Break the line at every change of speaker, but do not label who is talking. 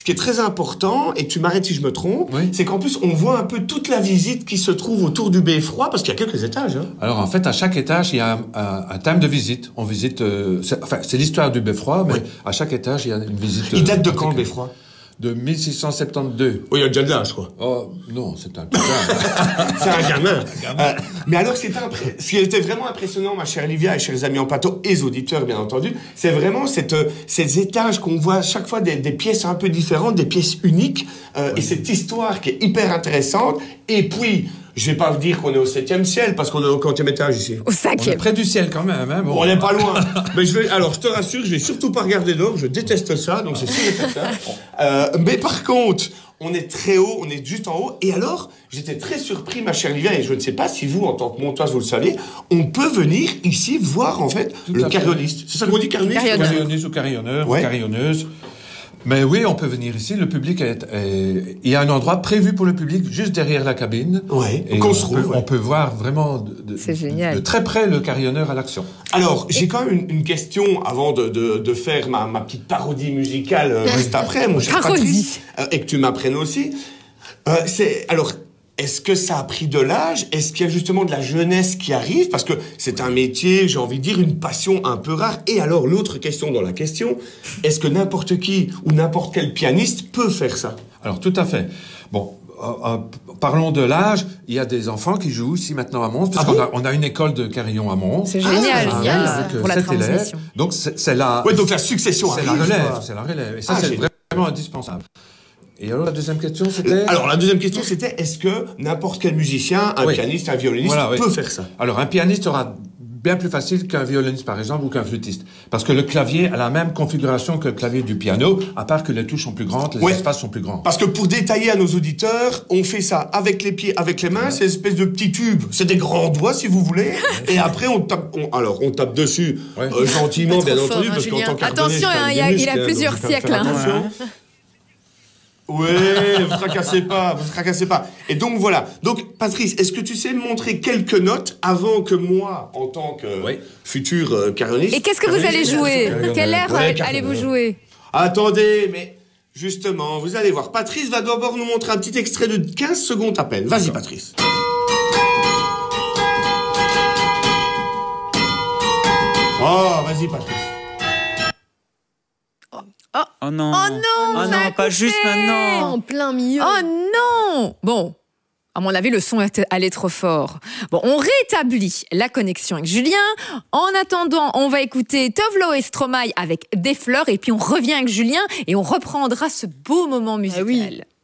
Ce qui est très important, et tu m'arrêtes si je me trompe, c'est qu'en plus, on voit un peu toute la visite qui se trouve autour du beffroi, parce qu'il y a quelques étages. Hein.
Alors, en fait, à chaque étage, il y a un thème de visite. On visite... c'est l'histoire du beffroi, mais à chaque étage, il y a une visite...
Il date de quand, le beffroi?
De 1672.
Oui, il y a déjà de l'âge, quoi.
Oh, non, c'est un gamin.
C'est un gamin. Mais alors, ce qui était vraiment impressionnant, ma chère Livia et chers amis en plateau, et les auditeurs, bien entendu, c'est vraiment ces étages qu'on voit chaque fois des pièces un peu différentes, des pièces uniques, et cette histoire qui est hyper intéressante. Et puis, je vais pas vous dire qu'on est au 7e ciel, parce qu'on est au 40e étage ici.
Au 5e.
On est près du ciel quand même. Hein, bon.
On n'est pas loin. Mais je te rassure, je vais surtout pas regarder l'or, je déteste ça, donc c'est sûr et certain. Mais par contre, on est très haut, on est juste en haut. Et alors, j'étais très surpris, ma chère Livia, et je ne sais pas si vous, en tant que montoise, vous le saviez, on peut venir ici voir, en fait, le carillonniste. C'est ça qu'on dit, carillonniste?
Carillonniste ou carillonneur ou carillonneuse. Mais oui, on peut venir ici. Le public il y a un endroit prévu pour le public juste derrière la cabine.
Ouais.
Et on peut voir vraiment de très près le carillonneur à l'action.
Alors, j'ai quand même une question avant de faire ma petite parodie musicale juste après, mon cher Patrice, et que tu m'apprennes aussi. Est-ce que ça a pris de l'âge? Est-ce qu'il y a justement de la jeunesse qui arrive? Parce que c'est un métier, j'ai envie de dire, une passion un peu rare. Et alors, l'autre question dans la question, est-ce que n'importe qui ou n'importe quel pianiste peut faire ça?
Alors, tout à fait. Bon, parlons de l'âge. Il y a des enfants qui jouent ici maintenant à Mons, parce qu'on a une école de carillon à Mons.
C'est génial, pour la transmission.
Donc, c'est la...
Oui, donc la succession arrive.
C'est la relève. Et ça, c'est vraiment indispensable. Et alors, la deuxième question, c'était...
Alors, la deuxième question, c'était, est-ce que n'importe quel musicien, un pianiste, un violoniste, peut faire ça?
Alors, un pianiste aura bien plus facile qu'un violoniste, par exemple, ou qu'un flûtiste. Parce que le clavier a la même configuration que le clavier du piano, à part que les touches sont plus grandes, les espaces sont plus grands.
Parce que pour détailler à nos auditeurs, on fait ça avec les pieds, avec les mains, c'est une espèce de petits tubes. C'est des grands doigts, si vous voulez. Et après, on tape dessus, gentiment, bien entendu, parce qu'en tant qu'harmoniste...
Attention, il a plusieurs siècles.
Oui, vous tracassez pas. Et donc voilà. Donc Patrice, est-ce que tu sais me montrer quelques notes avant que moi, en tant que futur carillonniste...
Et qu'est-ce que vous allez jouer? Quel air allez-vous jouer?
Attendez, mais justement, vous allez voir. Patrice va d'abord nous montrer un petit extrait de 15 secondes à peine. Vas-y, Patrice. Oh, vas-y, Patrice.
Oh non.
Oh non,
oh non, pas juste maintenant.
En plein milieu.
Oh non. Bon, à mon avis, le son allait trop fort. Bon, on rétablit la connexion avec Julien. En attendant, on va écouter Tovlo et Stromae avec Des fleurs. Et puis on revient avec Julien et on reprendra ce beau moment musical.
Ah oui.